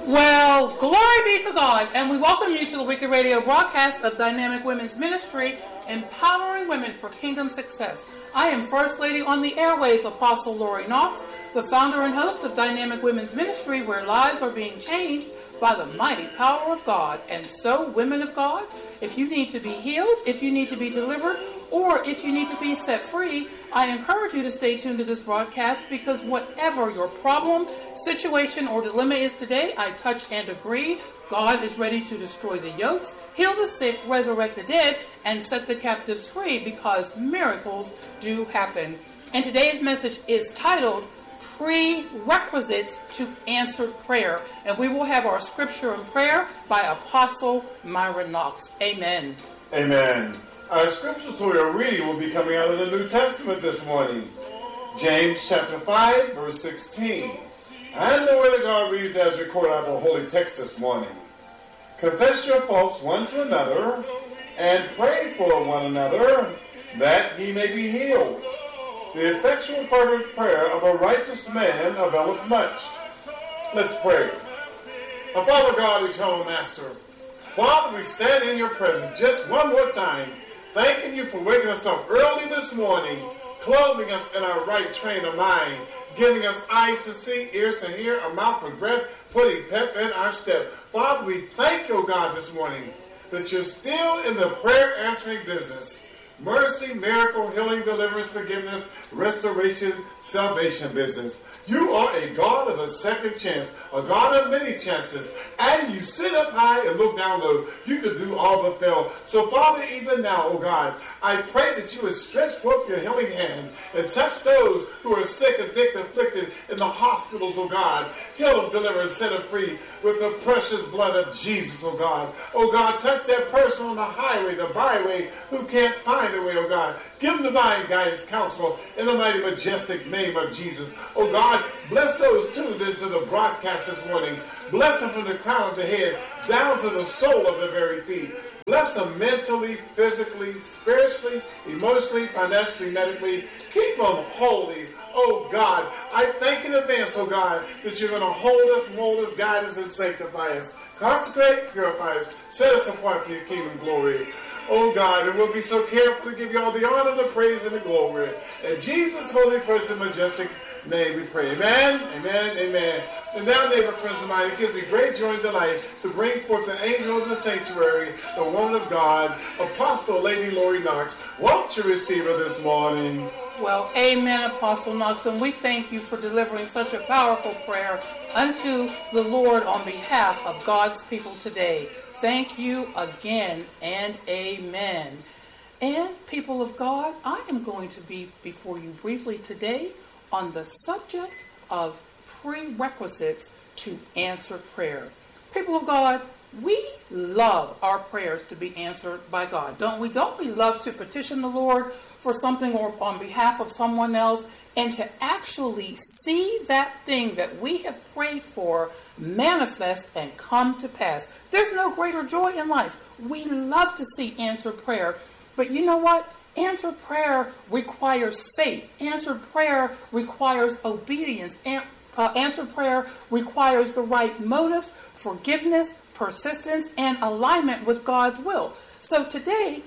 Well, glory be to God, and we welcome you to the weekly radio broadcast of Dynamic Women's Ministry, empowering women for kingdom success. I am First Lady on the airways, Apostle Lori Knox, the founder and host of Dynamic Women's Ministry, where lives are being changed by the mighty power of God. And so, women of God, if you need to be healed, if you need to be delivered, or if you need to be set free, I encourage you to stay tuned to this broadcast, because whatever your problem, situation, or dilemma is today, I touch and agree. God is ready to destroy the yokes, heal the sick, resurrect the dead, and set the captives free, because miracles do happen. And today's message is titled Prerequisites to Answered Prayer. And we will have our scripture and prayer by Apostle Myra Knox. Amen. Amen. Our scripture reading will be coming out of the New Testament this morning. James chapter 5, verse 16. And the word of God reads as recorded out of the holy text this morning. Confess your faults one to another, and pray for one another, that ye may be healed. The effectual fervent prayer of a righteous man availeth much. Let's pray. Our Father God, eternal Master, Father, we stand in your presence just one more time, thanking you for waking us up early this morning, clothing us in our right train of mind, giving us eyes to see, ears to hear, a mouth for breath, putting pep in our step. Father, we thank you, God, this morning that you're still in the prayer answering business. Mercy, miracle, healing, deliverance, forgiveness, restoration, salvation business. You are a God of a second chance, a God of many chances, and you sit up high and look down low. You can do all but fail. So, Father, even now, oh God, I pray that you would stretch forth your healing hand and touch those who are sick, addicted, afflicted in the hospitals, oh God. Heal them, deliver, and set them free with the precious blood of Jesus, oh God. Oh God, touch that person on the highway, the byway, who can't find a way, oh God. Give them divine guidance, counsel, in the mighty, majestic name of Jesus. Oh God, bless those tuned into the broadcast this morning. Bless them from the crown of the head down to the sole of their very feet. Bless them mentally, physically, spiritually, emotionally, financially, medically. Keep them holy. Oh God, I thank in advance, oh God, that you're going to hold us, mold us, guide us, and sanctify us. Consecrate, purify us, set us apart for your kingdom glory. Oh God, and we'll be so careful to give you all the honor, the praise, and the glory. In Jesus' holy, person, majestic name we pray. Amen, amen, amen. And now, neighbor friends of mine, it gives me great joy and delight to bring forth the angel of the sanctuary, the woman of God, Apostle Lady Lori Knox. Won't you receive her this morning? Well, amen, Apostle Knox, and we thank you for delivering such a powerful prayer unto the Lord on behalf of God's people today. Thank you again, and amen. And people of God, I am going to be before you briefly today on the subject of prerequisites to answered prayer. People of God, we love our prayers to be answered by God, don't we? Don't we love to petition the Lord for something or on behalf of someone else, and to actually see that thing that we have prayed for manifest and come to pass? There's no greater joy in life. We love to see answered prayer. But you know what? Answered prayer requires faith. Answered prayer requires obedience. Answered prayer requires the right motives, forgiveness, persistence, and alignment with God's will. So today,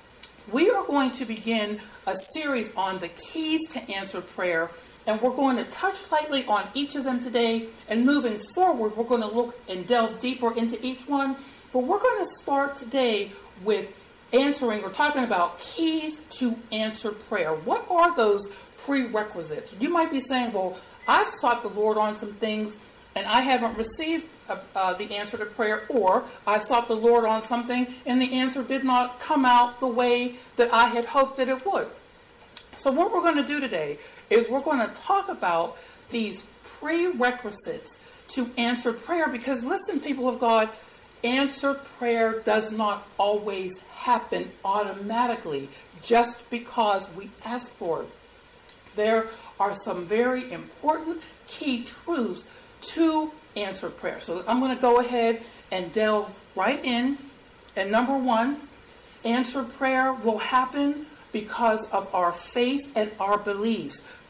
we are going to begin a series on the keys to answered prayer, and we're going to touch lightly on each of them today, and moving forward, we're going to look and delve deeper into each one. But we're going to start today with answering or talking about keys to answered prayer. What are those prerequisites? You might be saying, well, I've sought the Lord on some things and I haven't received the answer to prayer, or I sought the Lord on something and the answer did not come out the way that I had hoped that it would. So what we're going to do today is we're going to talk about these prerequisites to answered prayer, because listen, people of God, answered prayer does not always happen automatically just because we ask for it. There are some very important key truths to answered prayer. So I'm going to go ahead and delve right in. And number one, answered prayer will happen because of our faith and our beliefs.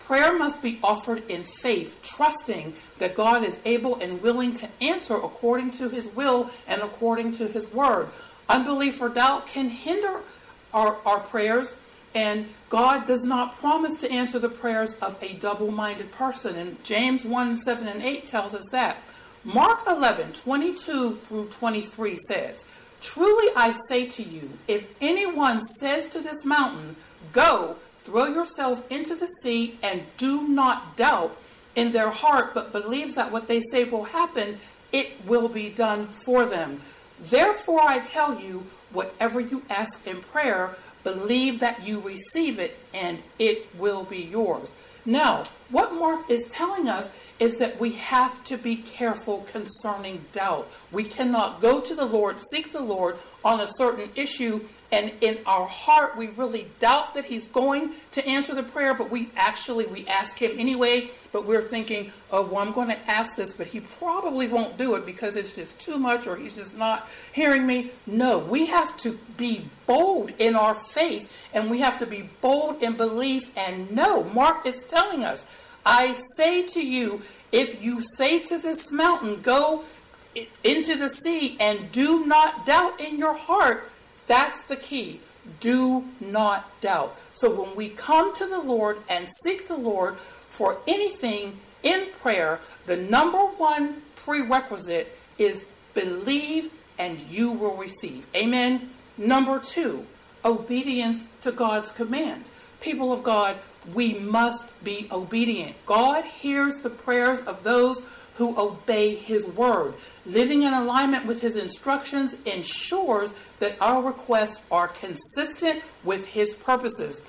Prayer must be offered in faith, trusting that God is able and willing to answer according to his will and according to his word. Unbelief or doubt can hinder our prayers, and God does not promise to answer the prayers of a double-minded person. And James 1:7-8 tells us that. Mark 11:22 through 23 says, "Truly I say to you, if anyone says to this mountain, 'Go, throw yourself into the sea,' and do not doubt in their heart, but believes that what they say will happen, it will be done for them. Therefore I tell you, whatever you ask in prayer, believe that you receive it, and it will be yours." Now, what Mark is telling us is that we have to be careful concerning doubt. We cannot go to the Lord, seek the Lord on a certain issue, and in our heart we really doubt that he's going to answer the prayer, but we ask him anyway, but we're thinking, oh, well, I'm going to ask this, but he probably won't do it because it's just too much, or he's just not hearing me. No, we have to be bold in our faith, and we have to be bold in belief and know. Mark is telling us, I say to you, if you say to this mountain, "Go into the sea," and do not doubt in your heart, that's the key. Do not doubt. So when we come to the Lord and seek the Lord for anything in prayer, the number one prerequisite is believe and you will receive. Amen. Number two, obedience to God's commands. People of God, we must be obedient. God hears the prayers of those who obey his word. Living in alignment with his instructions ensures that our requests are consistent with his purposes.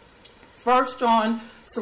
1 John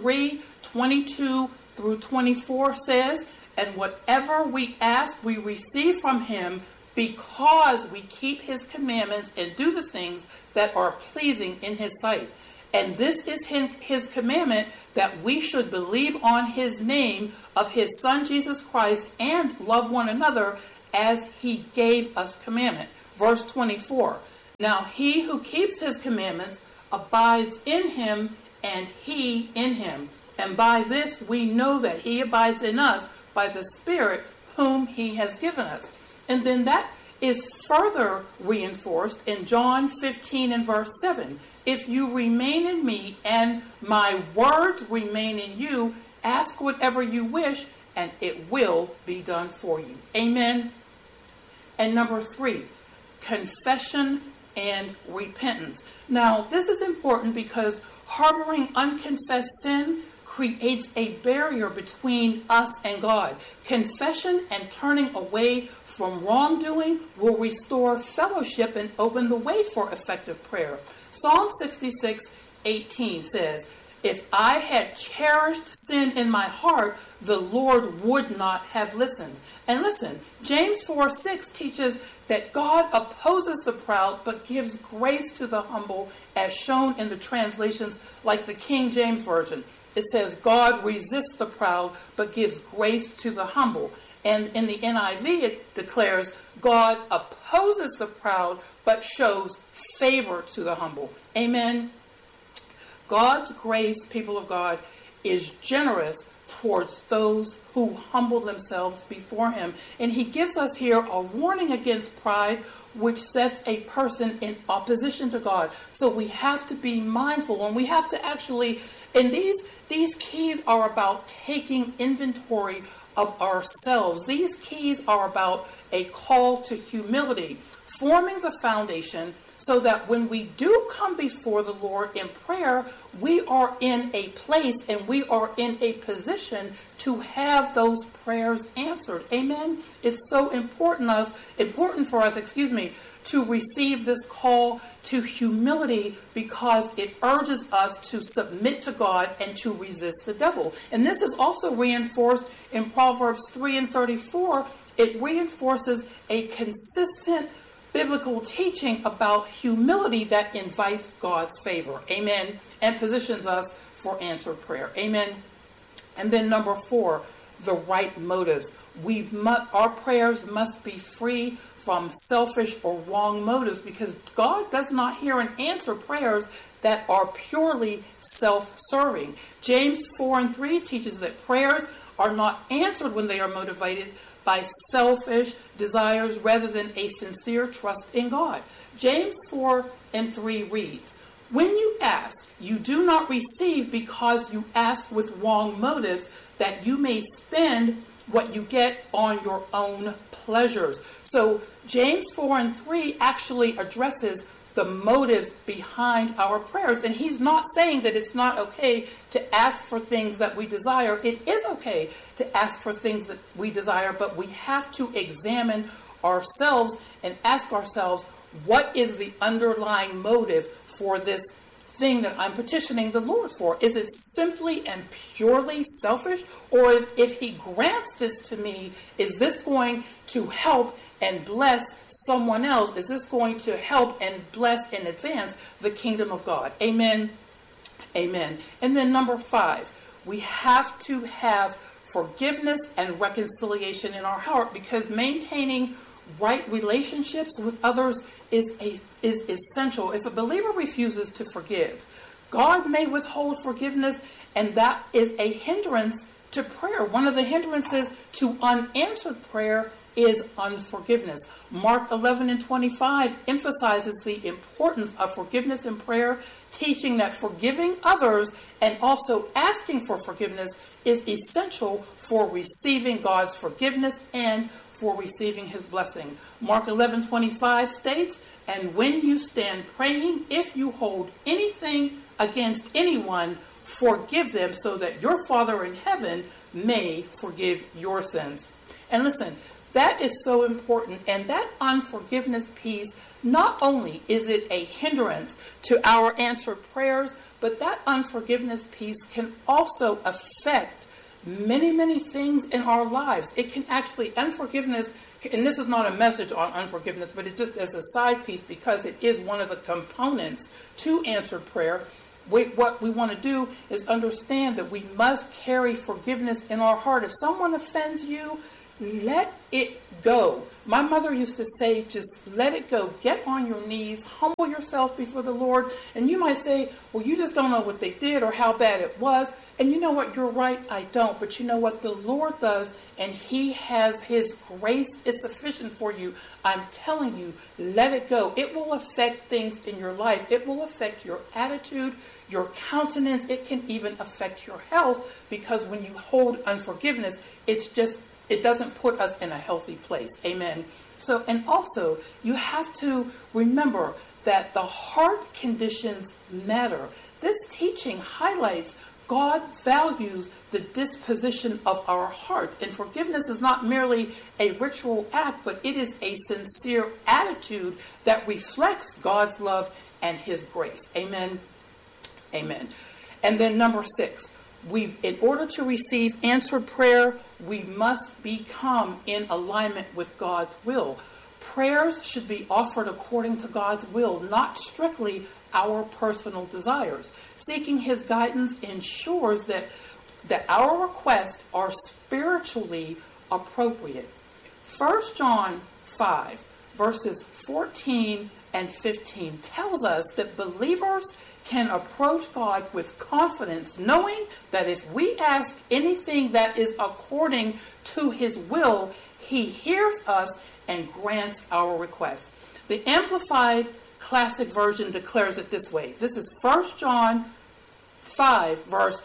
3:22 through 24 says, "And whatever we ask, we receive from him because we keep his commandments and do the things that are pleasing in his sight. And this is his commandment, that we should believe on his name of his Son Jesus Christ and love one another as he gave us commandment." Verse 24, "Now he who keeps his commandments abides in him, and he in him. And by this we know that he abides in us, by the Spirit whom he has given us." And then that is further reinforced in John 15 and verse 7. "If you remain in me and my words remain in you, ask whatever you wish and it will be done for you." Amen. And number three, confession and repentance. Now, this is important because harboring unconfessed sin creates a barrier between us and God. Confession and turning away from wrongdoing will restore fellowship and open the way for effective prayer. Psalm 66:18 says, "If I had cherished sin in my heart, the Lord would not have listened." And listen, James 4:6 teaches that God opposes the proud but gives grace to the humble, as shown in the translations like the King James Version. It says, God resists the proud but gives grace to the humble. And in the NIV, it declares, God opposes the proud but shows favor to the humble. Amen. God's grace, people of God, is generous towards those who humble themselves before him. And he gives us here a warning against pride, which sets a person in opposition to God. So we have to be mindful, and we have to actually, and these keys are about taking inventory of ourselves. These keys are about a call to humility, forming the foundation so that when we do come before the Lord in prayer, we are in a place and we are in a position to have those prayers answered. Amen. It's so important for us, to receive this call to humility, because it urges us to submit to God and to resist the devil. And this is also reinforced in Proverbs 3:34. It reinforces a consistent biblical teaching about humility that invites God's favor. Amen. And positions us for answered prayer. Amen. And then number 4, the right motives. Our prayers must be free from selfish or wrong motives, because God does not hear and answer prayers that are purely self-serving. James 4:3 teaches that prayers are not answered when they are motivated by selfish desires rather than a sincere trust in God. James 4:3 reads, "When you ask, you do not receive because you ask with wrong motives, that you may spend what you get on your own pleasures." So James 4:3 actually addresses the motives behind our prayers. And he's not saying that it's not okay to ask for things that we desire. It is okay to ask for things that we desire, but we have to examine ourselves and ask ourselves, what is the underlying motive for this thing that I'm petitioning the Lord for? Is it simply and purely selfish? Or if he grants this to me, is this going to help and bless someone else? Is this going to help and bless and advance the kingdom of God? Amen. Amen. And then number 5, we have to have forgiveness and reconciliation in our heart, because maintaining right relationships with others is essential. If a believer refuses to forgive, God may withhold forgiveness, and that is a hindrance to prayer. One of the hindrances to unanswered prayer is unforgiveness. Mark 11:25 emphasizes the importance of forgiveness in prayer, teaching that forgiving others and also asking for forgiveness is essential for receiving God's forgiveness and for receiving his blessing. Mark 11:25 states, "And when you stand praying, if you hold anything against anyone, forgive them, so that your Father in heaven may forgive your sins." And listen, that is so important. And that unforgiveness piece, not only is it a hindrance to our answered prayers, but that unforgiveness piece can also affect many, many things in our lives. It can actually, unforgiveness, and this is not a message on unforgiveness, but it just as a side piece, because it is one of the components to answered prayer. What we want to do is understand that we must carry forgiveness in our heart. If someone offends you, let it go. My mother used to say, just let it go. Get on your knees, humble yourself before the Lord. And you might say, well, you just don't know what they did or how bad it was. And you know what? You're right, I don't. But you know what? The Lord does, and he has his grace is sufficient for you. I'm telling you, let it go. It will affect things in your life. It will affect your attitude, your countenance. It can even affect your health, because when you hold unforgiveness, it doesn't put us in a healthy place. Amen. So, and also, you have to remember that the heart conditions matter. This teaching highlights God values the disposition of our hearts. And forgiveness is not merely a ritual act, but it is a sincere attitude that reflects God's love and his grace. Amen. Amen. And then number 6. In order to receive answered prayer, we must become in alignment with God's will. Prayers should be offered according to God's will, not strictly our personal desires. Seeking his guidance ensures that our requests are spiritually appropriate. 1 John 5, verses 14 and 15 tells us that believers can approach God with confidence, knowing that if we ask anything that is according to his will, he hears us and grants our request. The Amplified Classic Version declares it this way. This is 1 John 5, verses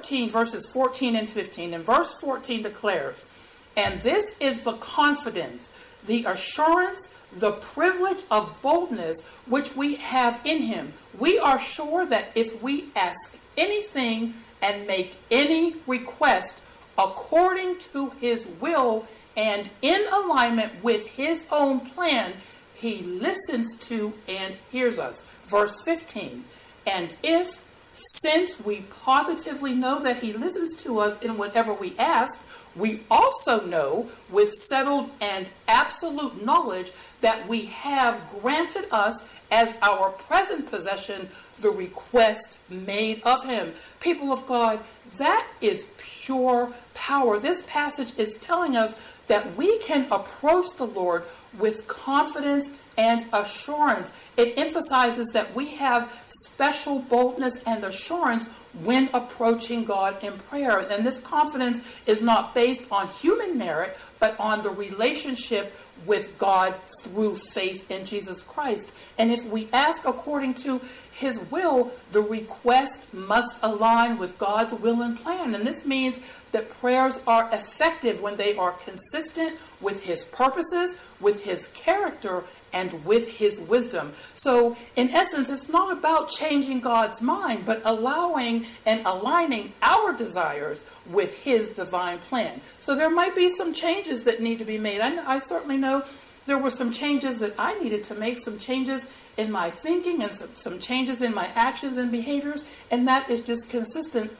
14 and 15. And verse 14 declares, "And this is the confidence, the assurance, the privilege of boldness which we have in him. We are sure that if we ask anything and make any request according to his will and in alignment with his own plan, he listens to and hears us." Verse 15, "And if, since we positively know that he listens to us in whatever we ask, We also know with settled and absolute knowledge that we have granted us as our present possession the request made of him. People of God, that is pure power. This passage is telling us that we can approach the Lord with confidence and assurance. It emphasizes that we have special boldness and assurance when approaching God in prayer. And this confidence is not based on human merit, but on the relationship with God through faith in Jesus Christ. And if we ask according to his will, the request must align with God's will and plan. And this means that prayers are effective when they are consistent with his purposes, with his character, and with his wisdom. So, in essence, it's not about changing God's mind, but allowing and aligning our desires with his divine plan. So there might be some changes that need to be made. I certainly know there were some changes that I needed to make, some changes in my thinking and some changes in my actions and behaviors, and that is just consistent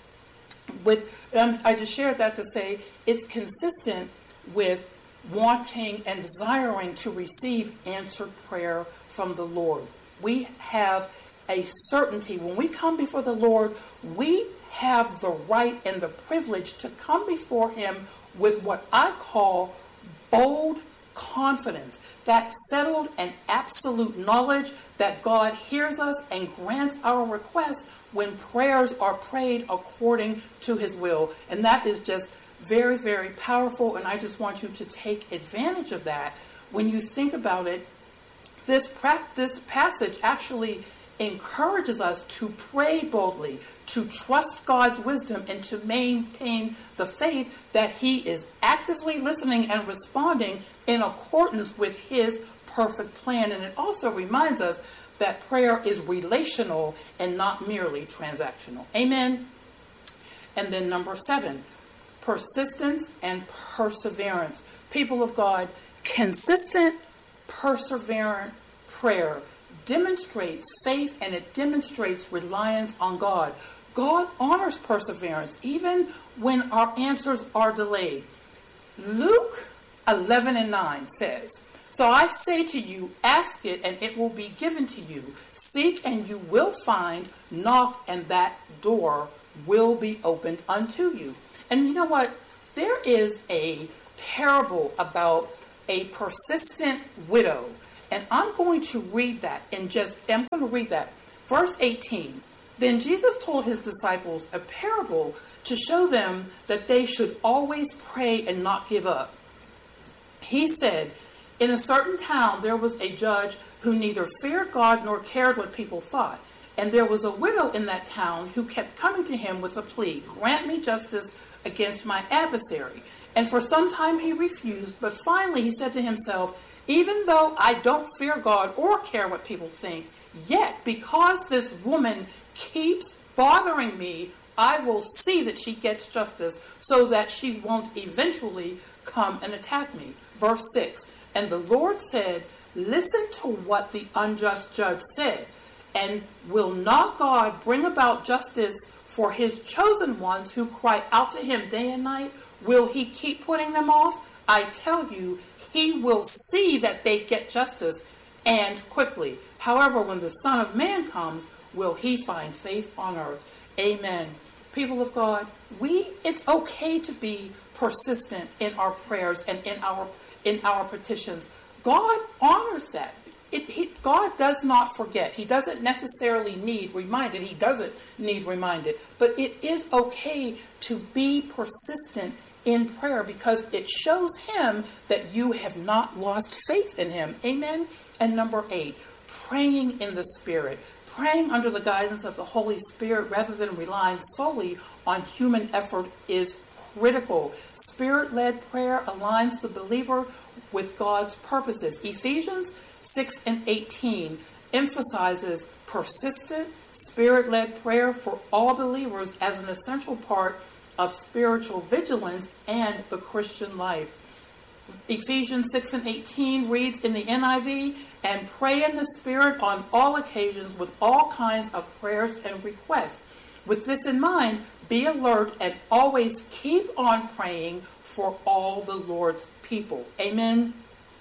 with, I just shared that to say, it's consistent with wanting and desiring to receive answered prayer from the Lord. We have a certainty. When we come before the Lord, we have the right and the privilege to come before him with what I call bold confidence, that settled and absolute knowledge that God hears us and grants our requests when prayers are prayed according to his will. And that is just very, very powerful, and I just want you to take advantage of that. When you think about it, this passage actually encourages us to pray boldly, to trust God's wisdom, and to maintain the faith that he is actively listening and responding in accordance with his perfect plan. And it also reminds us that prayer is relational and not merely transactional. Amen. And then number 7, persistence and perseverance. People of God, consistent, perseverant prayer demonstrates faith and it demonstrates reliance on God. God honors perseverance even when our answers are delayed. Luke 11:9 says, "So I say to you, ask it and it will be given to you. Seek and you will find. Knock and that door will be opened unto you." And you know what? There is a parable about a persistent widow. And I'm going to read that Verse 18. Then Jesus told his disciples a parable to show them that they should always pray and not give up. He said, in a certain town there was a judge who neither feared God nor cared what people thought. And there was a widow in that town who kept coming to him with a plea, "Grant me justice against my adversary." And for some time he refused, but finally he said to himself, "Even though I don't fear God or care what people think, yet because this woman keeps bothering me, I will see that she gets justice so that she won't eventually come and attack me." Verse 6, and the Lord said, "Listen to what the unjust judge said. And will not God bring about justice for his chosen ones who cry out to him day and night? Will he keep putting them off? I tell you, he will see that they get justice, and quickly. However, when the Son of Man comes, will he find faith on earth?" Amen. People of God, it's okay to be persistent in our prayers and in our petitions. God honors that. God does not forget. He doesn't necessarily need reminded. He doesn't need reminded. But it is okay to be persistent in prayer because it shows him that you have not lost faith in him. Amen. And number 8, praying in the Spirit. Praying under the guidance of the Holy Spirit rather than relying solely on human effort is critical. Spirit-led prayer aligns the believer with God's purposes. Ephesians 6:18 emphasizes persistent, spirit-led prayer for all believers as an essential part of spiritual vigilance and the Christian life. Ephesians 6:18 reads in the NIV, "And pray in the Spirit on all occasions with all kinds of prayers and requests. With this in mind, be alert and always keep on praying for all the Lord's people. Amen.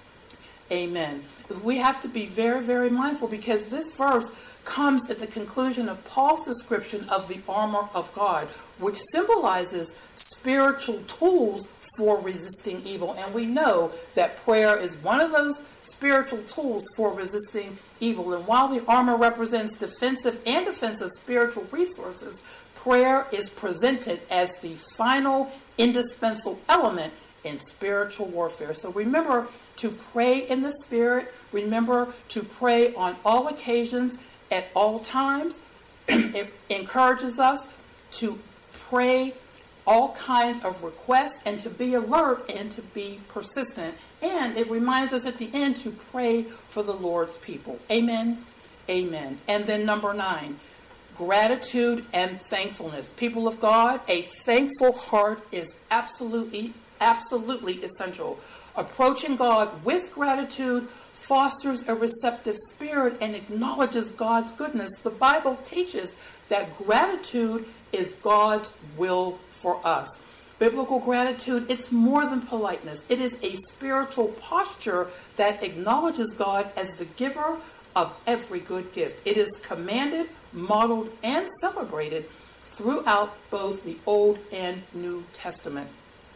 Amen. We have to be very, very mindful, because this verse comes at the conclusion of Paul's description of the armor of God, which symbolizes spiritual tools for resisting evil. And we know that prayer is one of those spiritual tools for resisting evil. And while the armor represents defensive and offensive spiritual resources, prayer is presented as the final indispensable element in spiritual warfare. So remember to pray in the Spirit. Remember to pray on all occasions, at all times. It encourages us to pray all kinds of requests and to be alert and to be persistent. And it reminds us at the end to pray for the Lord's people. Amen. Amen. And then number 9, gratitude and thankfulness. People of God, a thankful heart is absolutely essential. Approaching God with gratitude fosters a receptive spirit and acknowledges God's goodness. The Bible teaches that gratitude is God's will for us. Biblical gratitude, it's more than politeness. It is a spiritual posture that acknowledges God as the giver of every good gift. It is commanded, modeled, and celebrated throughout both the Old and New Testament.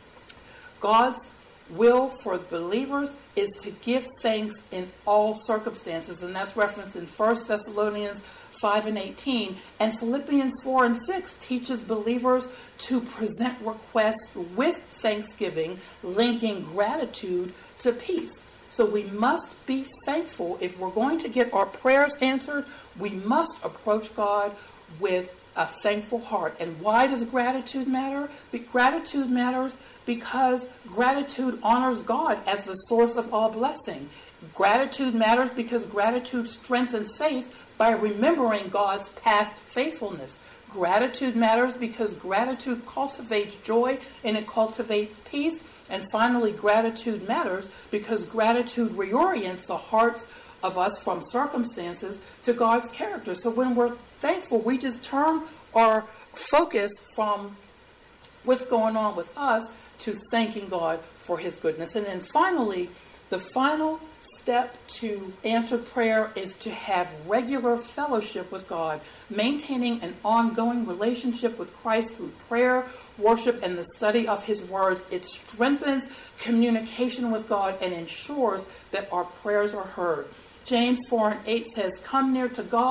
God's will for believers is to give thanks in all circumstances, and that's referenced in 1 Thessalonians 5:18, and Philippians 4:6 teaches believers to present requests with thanksgiving, linking gratitude to peace. So we must be thankful. If we're going to get our prayers answered, we must approach God with a thankful heart. And why does gratitude matter? Gratitude matters because gratitude honors God as the source of all blessing. Gratitude matters because gratitude strengthens faith by remembering God's past faithfulness. Gratitude matters because gratitude cultivates joy and it cultivates peace. And finally, gratitude matters because gratitude reorients the hearts of us from circumstances to God's character. So when we're thankful, we just turn our focus from what's going on with us to thanking God for his goodness. And then finally, the final step to answered prayer is to have regular fellowship with God, maintaining an ongoing relationship with Christ through prayer, worship, and the study of his words. It strengthens communication with God and ensures that our prayers are heard. James 4:8 says, "Come near to God